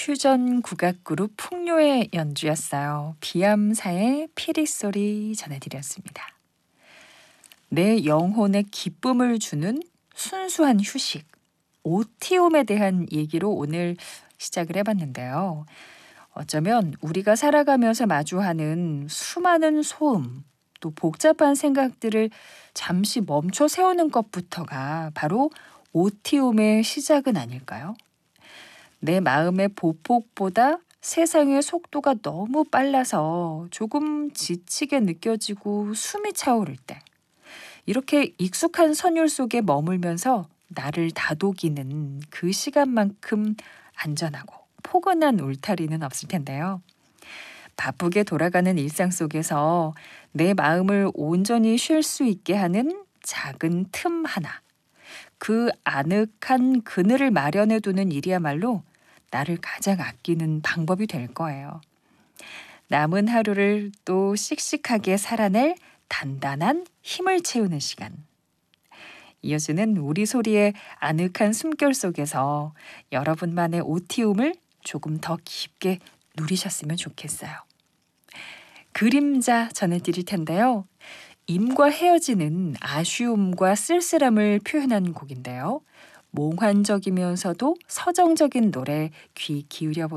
퓨전 국악 그룹 풍요의 연주였어요. 비암사의 피리소리 전해드렸습니다. 내 영혼에 기쁨을 주는 순수한 휴식, 오티움에 대한 얘기로 오늘 시작을 해봤는데요. 어쩌면 우리가 살아가면서 마주하는 수많은 소음, 또 복잡한 생각들을 잠시 멈춰 세우는 것부터가 바로 오티움의 시작은 아닐까요? 내 마음의 보폭보다 세상의 속도가 너무 빨라서 조금 지치게 느껴지고 숨이 차오를 때, 이렇게 익숙한 선율 속에 머물면서 나를 다독이는 그 시간만큼 안전하고 포근한 울타리는 없을 텐데요. 바쁘게 돌아가는 일상 속에서 내 마음을 온전히 쉴 수 있게 하는 작은 틈 하나, 그 아늑한 그늘을 마련해 두는 일이야말로 나를 가장 아끼는 방법이 될 거예요. 남은 하루를 또 씩씩하게 살아낼 단단한 힘을 채우는 시간. 이어지는 우리 소리의 아늑한 숨결 속에서 여러분만의 오티움을 조금 더 깊게 누리셨으면 좋겠어요. 그림자 전해드릴 텐데요. 임과 헤어지는 아쉬움과 쓸쓸함을 표현한 곡인데요. 몽환적이면서도 서정적인 노래 귀 기울여 보세요.